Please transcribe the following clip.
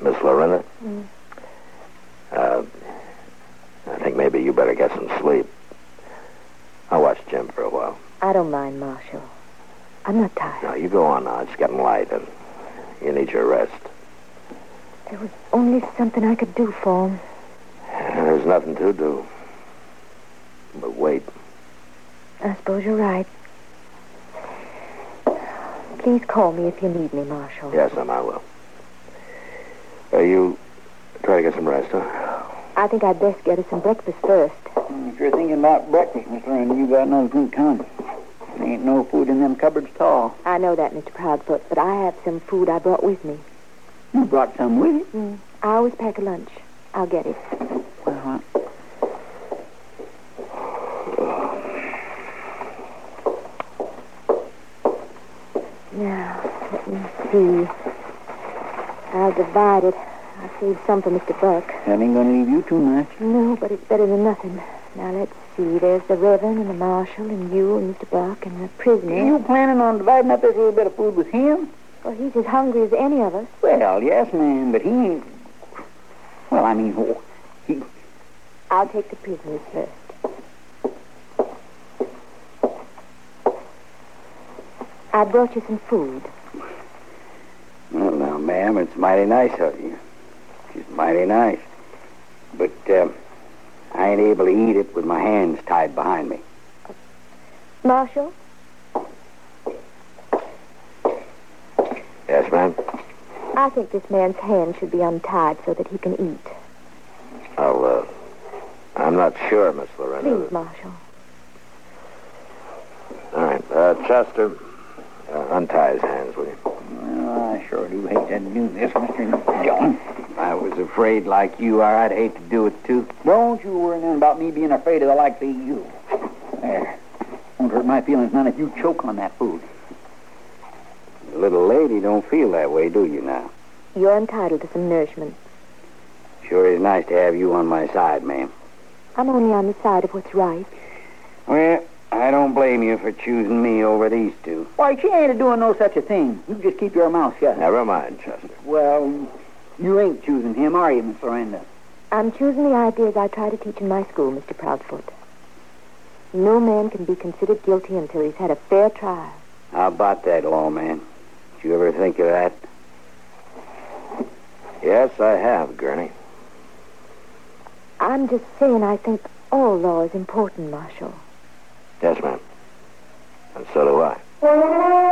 Miss Lorinda? Mm. I think maybe you better get some sleep. I'll watch Jim for a while. I don't mind, Marshal. I'm not tired. No, you go on now. It's getting light, and you need your rest. There was only something I could do for him. There's nothing to do. But wait. I suppose you're right. Please call me if you need me, Marshal. Yes, I will. You try to get some rest, huh? I think I'd best get us some breakfast first. If you're thinking about breakfast, Miss Lorinda, you got no good conscience. There ain't no food in them cupboards at all. I know that, Mr. Proudfoot, but I have some food I brought with me. You brought some with you? I always pack a lunch. I'll get it. Uh-huh. Now, let me see. I'll divide it. I'll save some for Mr. Buck. That ain't gonna leave you too much. No, but it's better than nothing. Now, let's see. There's the Reverend and the Marshal and you and Mr. Buck and the prisoner. Are you planning on dividing up this little bit of food with him? Well, he's as hungry as any of us. Well, yes, ma'am, but he ain't... Well, I mean, he... I'll take the prisoners first. I brought you some food. Well, now, ma'am, it's mighty nice of you. It's mighty nice. But, I ain't able to eat it with my hands tied behind me. Marshal? Yes, ma'am? I think this man's hands should be untied so that he can eat. I'm not sure, Miss Lorinda. Please, Marshal. All right. Chester, untie his hands, will you? Well, I sure do hate to do this, Mr. Dillon. I was afraid like you are. I'd hate to do it, too. Don't you worry none about me being afraid of the likes of you. There. Won't hurt my feelings none if you choke on that food. The little lady don't feel that way, do you now? You're entitled to some nourishment. Sure is nice to have you on my side, ma'am. I'm only on the side of what's right. Well, I don't blame you for choosing me over these two. Why, she ain't doing no such a thing. You just keep your mouth shut. Never mind, Chester. Well, you ain't choosing him, are you, Miss Lorinda? I'm choosing the ideas I try to teach in my school, Mr. Proudfoot. No man can be considered guilty until he's had a fair trial. How about that, lawman? Did you ever think of that? Yes, I have, Gurney. I'm just saying I think all law is important, Marshal. Yes, ma'am. And so do I.